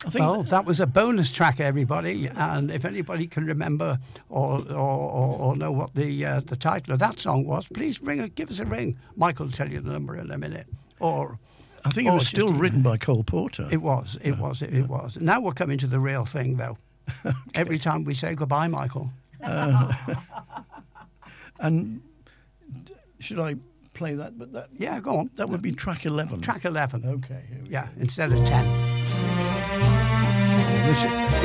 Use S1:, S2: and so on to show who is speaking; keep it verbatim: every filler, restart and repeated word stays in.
S1: I think
S2: well, that was a bonus track, everybody. And if anybody can remember or or, or, or know what the uh, the title of that song was, please ring. A, give us a ring. Michael will tell you the number in a minute. Or
S1: I think it was still
S2: just,
S1: written by Cole Porter.
S2: It was. It was. It, it was. Now we're coming to the real thing, though. Okay. Every time we say goodbye, Michael. Uh,
S1: and should I play that? But that
S2: yeah, go on.
S1: That would be track eleven.
S2: Track eleven.
S1: Okay. Here we
S2: yeah,
S1: go.
S2: Instead of ten.
S1: Oh, this is,